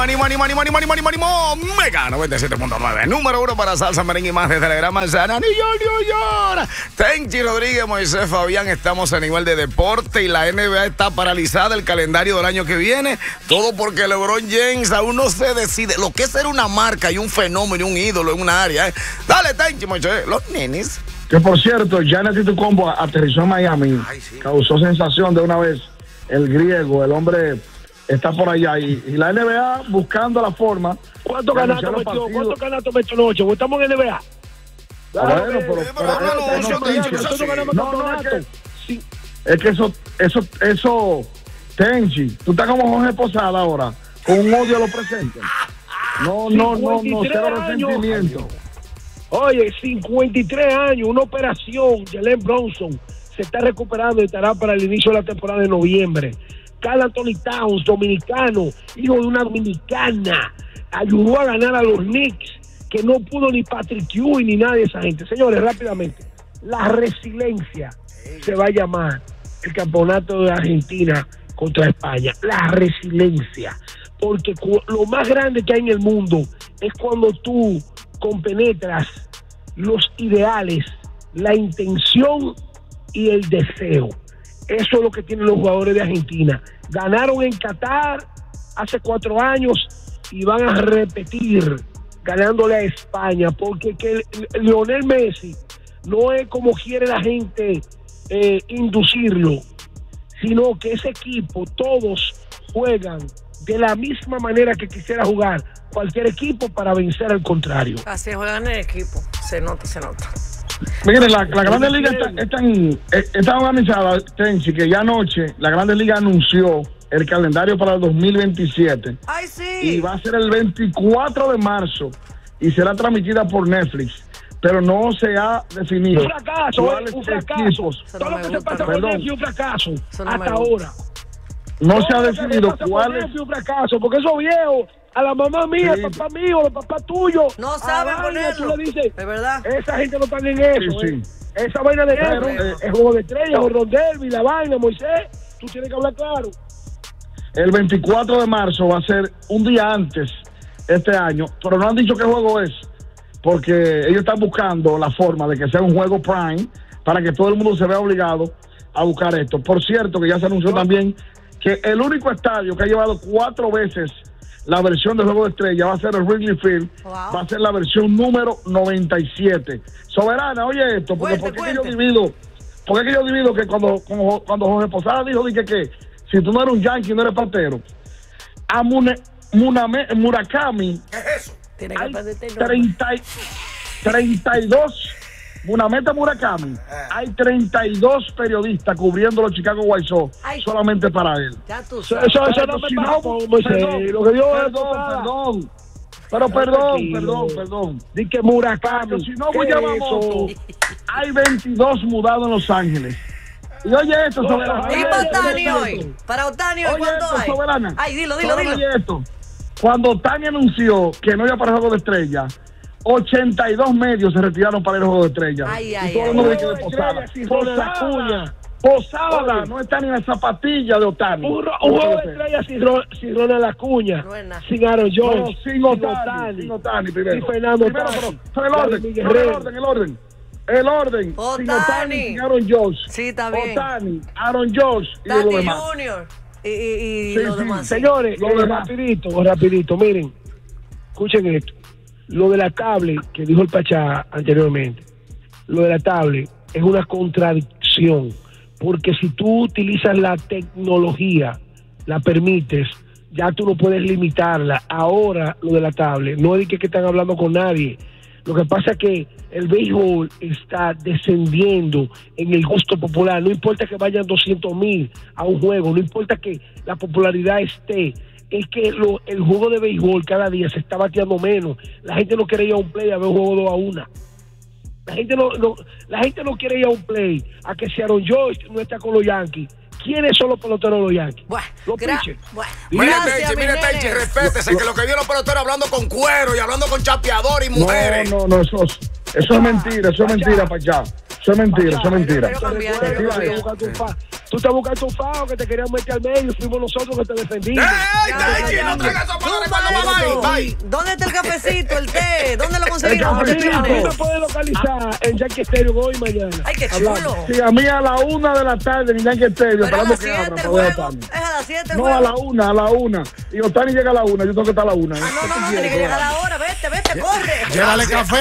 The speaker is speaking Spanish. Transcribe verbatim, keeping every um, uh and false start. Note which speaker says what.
Speaker 1: Money, money, money, money, money, money, money, money, Mega noventa y siete punto nueve, número uno para salsa, merengue y más desde la Gran Manzana, New York, New York. Tenchi Rodríguez, Moisés Fabián, estamos a nivel de deporte y la N B A está paralizada, el calendario del año que viene, todo porque LeBron James aún no se decide lo que es ser una marca y un fenómeno y un ídolo en una área. ¿eh? Dale, Tenchi, Moisés, los nenes.
Speaker 2: Que por cierto, Giannis Antetokounmpo aterrizó en Miami, Ay, sí. causó sensación de una vez. El griego, el hombre está por allá y, y la N B A buscando la forma.
Speaker 3: ¿Cuántos canastos metió? ¿Cuántos canastos metió noche? ¿Estamos en N B A?
Speaker 2: Bueno, pero, pero no, no, es que, sí. es que eso, eso, eso, Tenchi, tú estás como Jorge Posada ahora, con un odio a los presentes. No, no, no, no, cero resentimiento.
Speaker 3: Oye, cincuenta y tres años, una operación, Jalen Bronson se está recuperando y estará para el inicio de la temporada de noviembre. Karl Anthony Towns, dominicano, hijo de una dominicana, ayudó a ganar a los Knicks, que no pudo ni Patrick Ewing ni nadie de esa gente. Señores, rápidamente, la resiliencia se va a llamar el campeonato de Argentina contra España. La resiliencia, porque lo más grande que hay en el mundo es cuando tú compenetras los ideales, la intención y el deseo. Eso es lo que tienen los jugadores de Argentina. Ganaron en Qatar hace cuatro años y van a repetir ganándole a España, porque que Lionel Messi no es como quiere la gente eh, inducirlo, sino que ese equipo, todos juegan de la misma manera que quisiera jugar cualquier equipo para vencer al contrario.
Speaker 4: Así juegan en equipo, se nota, se nota.
Speaker 2: Miren, la, la Grandes Ligas está, están, está organizada, Tenchi, que ya anoche la Grandes Ligas anunció el calendario para el dos mil veintisiete.
Speaker 4: ¡Ay, sí!
Speaker 2: Y va a ser el veinticuatro de marzo y será transmitida por Netflix. Pero no se ha definido.
Speaker 3: Un fracaso, un fracaso. Todo lo que se pasa con Netflix es un fracaso. Hasta ahora.
Speaker 2: No se ha definido cuál es.
Speaker 3: un fracaso, porque esos viejos, a la mamá mía, sí. al papá mío, al papá tuyo,
Speaker 4: no saben ponerlo.
Speaker 3: Tú le dices,
Speaker 4: es verdad.
Speaker 3: Esa gente no está en eso. Sí, eh. sí. Esa vaina de eso, eh, el juego de estrellas, el Ron Derby, la vaina, Moisés, tú tienes que hablar claro.
Speaker 2: El veinticuatro de marzo va a ser un día antes este año, pero no han dicho qué juego es, porque ellos están buscando la forma de que sea un juego prime para que todo el mundo se vea obligado a buscar esto. Por cierto, que ya se anunció no. también que el único estadio que ha llevado cuatro veces la versión del juego de estrella va a ser el Wrigley Field, wow. va a ser la versión número noventa y siete. Soberana, oye esto, porque ¿por qué yo divido? ¿Por qué yo divido que cuando, cuando, cuando Jorge Posada dijo dije, que si tú no eres un yankee, no eres partero? A Mune, Muname, Murakami,
Speaker 1: ¿qué es eso?
Speaker 4: Tiene que
Speaker 2: hay treinta, treinta y dos Munameta Murakami, hay treinta y dos periodistas cubriendo los Chicago White Sox solamente para él.
Speaker 4: Ya tú
Speaker 3: sabes. Eso, eso no me si pasa, no, perdón, lo que yo
Speaker 2: perdón, perdón, pero perdón, perdón, perdón.
Speaker 3: Di que Murakami,
Speaker 2: si no voy a Yamamoto, hay veintidós mudados en Los Ángeles. Y oye esto, Soberana.
Speaker 4: ¿Y para Otani hoy? ¿Para Otani hoy cuánto hay?
Speaker 2: Soberana.
Speaker 4: Ay, dilo, dilo, dilo.
Speaker 2: Oye esto. Cuando Otani anunció que no iba para el juego de estrella, ochenta y dos medios se retiraron para el juego de estrella.
Speaker 4: Ay, ay,
Speaker 2: y todo el mundo dice de Posada. Posada, Posada, Posada no está ni en la zapatilla de Otani.
Speaker 3: Un, un juego de estrella sin, sin Ronald Acuña, no sin Aaron Jones,
Speaker 2: no, sin Otani, sin Otani primero.
Speaker 3: Sin Fernando
Speaker 2: primero, pero, pero el orden, el orden, el orden. El orden,
Speaker 4: Otani.
Speaker 2: sin Otani, sin Aaron Jones.
Speaker 4: Sí, está bien.
Speaker 2: Otani, Aaron Jones y
Speaker 4: Tati
Speaker 2: lo demás.
Speaker 4: Junior y, y, y
Speaker 2: sí,
Speaker 4: los
Speaker 2: sí.
Speaker 4: demás.
Speaker 3: Señores, lo eh, rapidito, rapidito, miren, escuchen esto. Lo de la tablet que dijo el Pachá anteriormente, lo de la tablet es una contradicción, porque si tú utilizas la tecnología, la permites, ya tú no puedes limitarla. Ahora lo de la tablet, no es de que, que están hablando con nadie. Lo que pasa es que el béisbol está descendiendo en el gusto popular. No importa que vayan doscientos mil a un juego, no importa que la popularidad esté. Es que lo, el juego de béisbol cada día se está bateando menos. La gente no quiere ir a un play a ver un juego dos a una. La gente no, no, la gente no quiere ir a un play a que si Aaron Joyce no está con los Yankees. ¿Quiénes son los peloteros de los Yankees?
Speaker 4: Bueno,
Speaker 3: los pitchers.
Speaker 4: Bueno,
Speaker 1: mire, Tenchi, mire, Tenchi, respétese, que lo que vio los peloteros hablando con cuero y hablando con chapeador y mujeres.
Speaker 2: No, no, no, eso, eso es mentira, eso es mentira, Pachá. Eso es mentira, eso es mentira.
Speaker 3: Tú te buscaste un fao que te querían meter al medio y fuimos nosotros que te defendimos.
Speaker 1: ¡Ey, Tenchi! ¡No traigas eso para recuerdo, bye, bye!
Speaker 4: ¿Dónde está el cafecito, el té? ¿Dónde lo
Speaker 3: El
Speaker 4: conseguimos?
Speaker 3: cafecito tú
Speaker 4: Martínez?
Speaker 3: me puedes localizar en Yankee Stadium hoy y mañana.
Speaker 4: Ay, qué
Speaker 3: Hablamos.
Speaker 4: chulo.
Speaker 2: Sí, a mí a la una de la tarde en Yankee Stadium,
Speaker 4: Pero a
Speaker 2: esperando
Speaker 4: las
Speaker 2: que
Speaker 4: siete
Speaker 2: abran
Speaker 4: el
Speaker 2: para ver a
Speaker 4: juego.
Speaker 2: Otani.
Speaker 4: Es a las siete el
Speaker 2: No,
Speaker 4: juego.
Speaker 2: a la una, a la una. Y Otani llega a la una, yo tengo que estar a la una.
Speaker 4: Ah, no, no, no, tiene que llegar a la hora. Vete, vete, corre.
Speaker 5: Llévale café.